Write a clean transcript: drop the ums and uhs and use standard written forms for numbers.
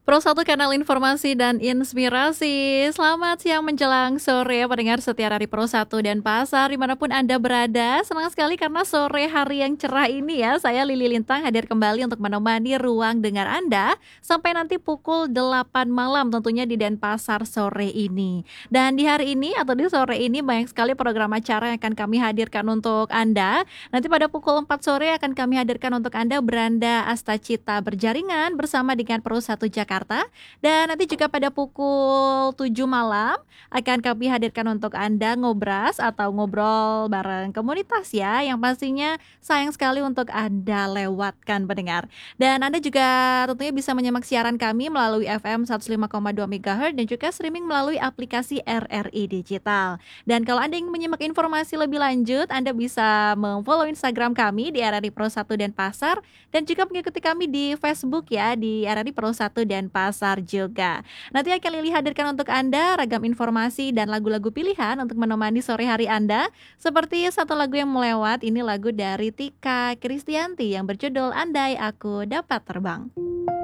Pro 1 kanal informasi dan inspirasi. Selamat siang menjelang sore pendengar setia dari Pro 1 dan Pasar dimanapun Anda berada. Senang sekali karena sore hari yang cerah ini ya, saya Lili Lintang hadir kembali untuk menemani ruang dengar Anda sampai nanti pukul 8 malam tentunya di Denpasar sore ini. Dan di hari ini atau di sore ini banyak sekali program acara yang akan kami hadirkan untuk Anda. Nanti pada pukul 4 sore akan kami hadirkan untuk Anda Beranda Astacita Berjaringan bersama dengan Pro 1 Jakarta. Dan nanti juga pada pukul 7 malam akan kami hadirkan untuk Anda Ngobras atau ngobrol bareng komunitas ya, yang pastinya sayang sekali untuk Anda lewatkan pendengar. Dan Anda juga tentunya bisa menyimak siaran kami melalui FM 105,2 MHz dan juga streaming melalui aplikasi RRI Digital. Dan kalau Anda ingin menyimak informasi lebih lanjut, Anda bisa memfollow Instagram kami di RRI Pro 1 Denpasar dan juga mengikuti kami di Facebook ya di RRI Pro 1 Denpasar juga. Nanti akan Lili hadirkan untuk Anda ragam informasi dan lagu-lagu pilihan untuk menemani sore hari Anda. Seperti satu lagu yang melewat, ini lagu dari Tika Kristianti yang berjudul Andai Aku Dapat Terbang.